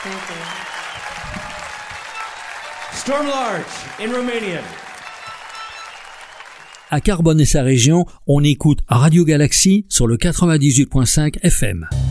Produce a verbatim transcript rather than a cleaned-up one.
Thank you. Storm Large in Romanian. À Carbone et sa région, on écoute Radio Galaxie sur le quatre-vingt-dix-huit virgule cinq F M.